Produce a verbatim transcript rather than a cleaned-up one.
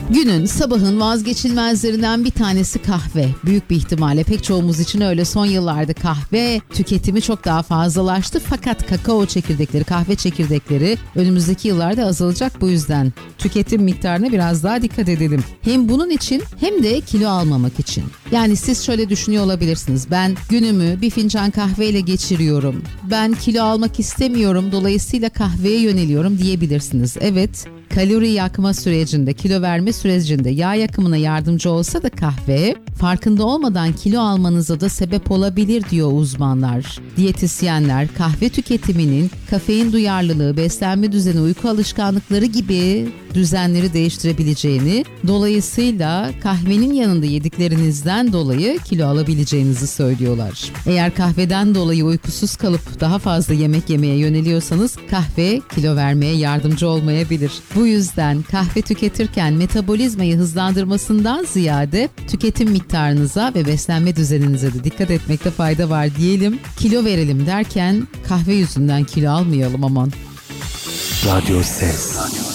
Günün, sabahın vazgeçilmezlerinden bir tanesi kahve. Büyük bir ihtimalle pek çoğumuz için öyle. Son yıllarda kahve tüketimi çok daha fazlalaştı. Fakat kakao çekirdekleri, kahve çekirdekleri önümüzdeki yıllarda azalacak. Bu yüzden tüketim miktarına biraz daha dikkat edelim. Hem bunun için hem de kilo almamak için. Yani siz şöyle düşünüyor olabilirsiniz. Ben günümü bir fincan kahveyle geçiriyorum. Ben kilo almak istemiyorum. Dolayısıyla kahveye yöneliyorum diyebilirsiniz. Evet. Kalori yakma sürecinde, kilo verme sürecinde yağ yakımına yardımcı olsa da kahve, farkında olmadan kilo almanıza da sebep olabilir diyor uzmanlar. Diyetisyenler, kahve tüketiminin kafein duyarlılığı, beslenme düzeni, uyku alışkanlıkları gibi düzenleri değiştirebileceğini, dolayısıyla kahvenin yanında yediklerinizden dolayı kilo alabileceğinizi söylüyorlar. Eğer kahveden dolayı uykusuz kalıp daha fazla yemek yemeye yöneliyorsanız kahve kilo vermeye yardımcı olmayabilir. Bu yüzden kahve tüketirken metabolizmayı hızlandırmasından ziyade tüketim miktarınıza ve beslenme düzeninize de dikkat etmekte fayda var diyelim. Kilo verelim derken kahve yüzünden kilo almayalım aman. Radyo Ses.